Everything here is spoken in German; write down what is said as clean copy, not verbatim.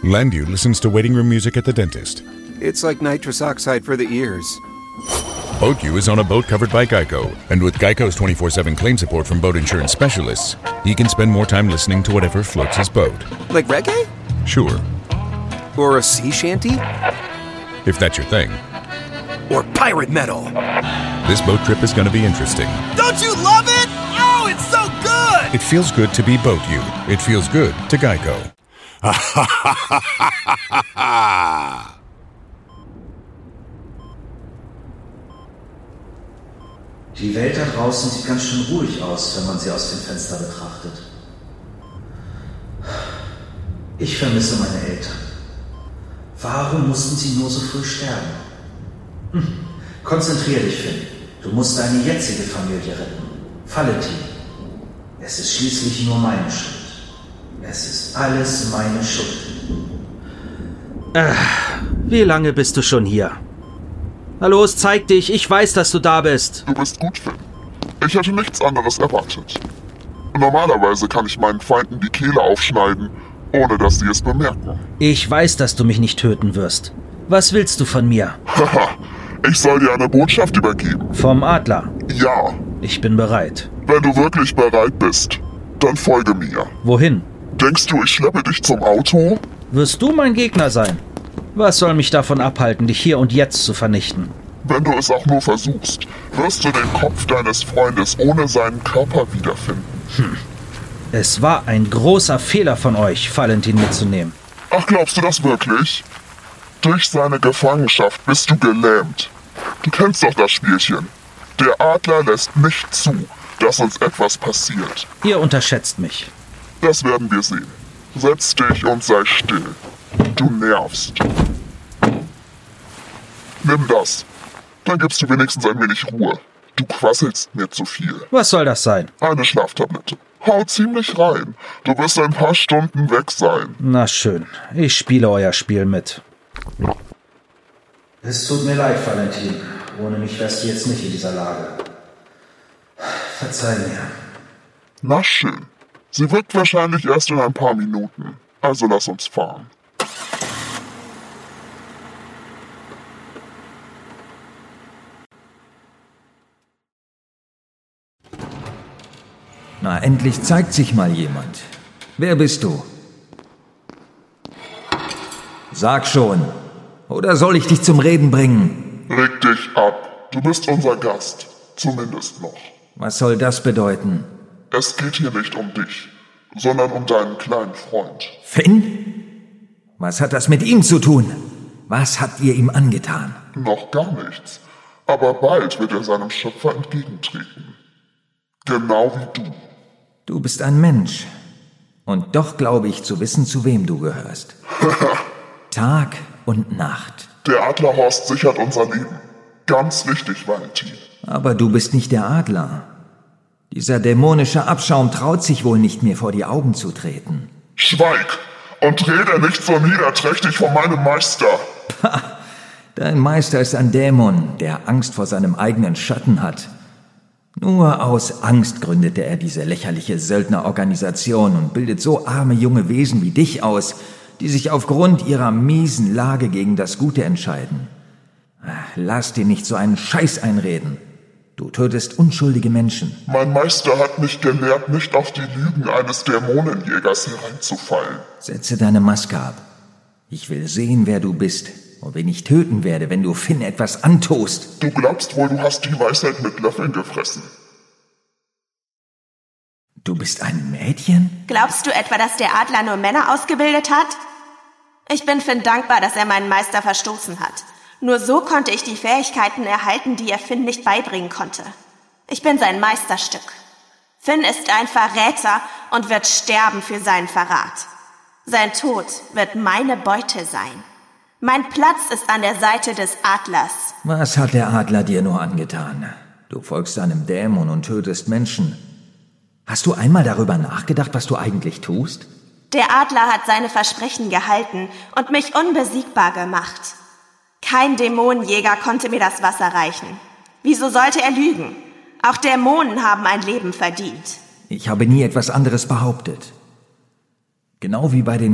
Landu listens to waiting room music at the dentist. It's like nitrous oxide for the ears. BoatU is on a boat covered by Geico. And with Geico's 24/7 claim support from boat insurance specialists, he can spend more time listening to whatever floats his boat. Like reggae? Sure. Or a sea shanty? If that's your thing. Or pirate metal? This boat trip is going to be interesting. Don't you love it? Oh, it's so good! It feels good to be BoatU. It feels good to Geico. Die Welt da draußen sieht ganz schön ruhig aus, wenn man sie aus dem Fenster betrachtet. Ich vermisse meine Eltern. Warum mussten sie nur so früh sterben? Konzentrier dich, Finn. Du musst deine jetzige Familie retten. Valentin. Es ist schließlich nur meine Schuld. Es ist alles meine Schuld. Wie lange bist du schon hier? Na los, zeig dich. Ich weiß, dass du da bist. Du bist gut, Finn. Ich hätte nichts anderes erwartet. Normalerweise kann ich meinen Feinden die Kehle aufschneiden, ohne dass sie es bemerken. Ich weiß, dass du mich nicht töten wirst. Was willst du von mir? Haha, ich soll dir eine Botschaft übergeben. Vom Adler. Ja. Ich bin bereit. Wenn du wirklich bereit bist, dann folge mir. Wohin? Denkst du, ich schleppe dich zum Auto? Wirst du mein Gegner sein? Was soll mich davon abhalten, dich hier und jetzt zu vernichten? Wenn du es auch nur versuchst, wirst du den Kopf deines Freundes ohne seinen Körper wiederfinden. Es war ein großer Fehler von euch, Valentin mitzunehmen. Ach, glaubst du das wirklich? Durch seine Gefangenschaft bist du gelähmt. Du kennst doch das Spielchen. Der Adler lässt nicht zu, dass uns etwas passiert. Ihr unterschätzt mich. Das werden wir sehen. Setz dich und sei still. Du nervst. Nimm das. Dann gibst du wenigstens ein wenig Ruhe. Du quasselst mir zu viel. Was soll das sein? Eine Schlaftablette. Hau ziemlich rein. Du wirst ein paar Stunden weg sein. Na schön, ich spiele euer Spiel mit. Es tut mir leid, Valentin. Ohne mich wärst du jetzt nicht in dieser Lage. Verzeih mir. Na schön. Sie wirkt wahrscheinlich erst in ein paar Minuten. Also lass uns fahren. Na, endlich zeigt sich mal jemand. Wer bist du? Sag schon. Oder soll ich dich zum Reden bringen? Reg dich ab. Du bist unser Gast. Zumindest noch. Was soll das bedeuten? Es geht hier nicht um dich, sondern um deinen kleinen Freund. Finn? Was hat das mit ihm zu tun? Was habt ihr ihm angetan? Noch gar nichts. Aber bald wird er seinem Schöpfer entgegentreten. Genau wie du. Du bist ein Mensch. Und doch glaube ich zu wissen, zu wem du gehörst. Tag und Nacht. Der Adlerhorst sichert unser Leben. Ganz wichtig, Valentin. Aber du bist nicht der Adler. Dieser dämonische Abschaum traut sich wohl nicht, mir vor die Augen zu treten. Schweig und rede nicht so niederträchtig von meinem Meister. Pah, dein Meister ist ein Dämon, der Angst vor seinem eigenen Schatten hat. Nur aus Angst gründete er diese lächerliche Söldnerorganisation und bildet so arme junge Wesen wie dich aus, die sich aufgrund ihrer miesen Lage gegen das Gute entscheiden. Lass dir nicht so einen Scheiß einreden. Du tötest unschuldige Menschen. Mein Meister hat mich gelehrt, nicht auf die Lügen eines Dämonenjägers hereinzufallen. Setze deine Maske ab. Ich will sehen, wer du bist und wen ich töten werde, wenn du Finn etwas antust. Du glaubst wohl, du hast die Weisheit mit Löffeln gefressen. Du bist ein Mädchen? Glaubst du etwa, dass der Adler nur Männer ausgebildet hat? Ich bin Finn dankbar, dass er meinen Meister verstoßen hat. Nur so konnte ich die Fähigkeiten erhalten, die er Finn nicht beibringen konnte. Ich bin sein Meisterstück. Finn ist ein Verräter und wird sterben für seinen Verrat. Sein Tod wird meine Beute sein. Mein Platz ist an der Seite des Adlers. Was hat der Adler dir nur angetan? Du folgst einem Dämon und tötest Menschen. Hast du einmal darüber nachgedacht, was du eigentlich tust? Der Adler hat seine Versprechen gehalten und mich unbesiegbar gemacht. Kein Dämonenjäger konnte mir das Wasser reichen. Wieso sollte er lügen? Auch Dämonen haben ein Leben verdient. Ich habe nie etwas anderes behauptet. Genau wie bei den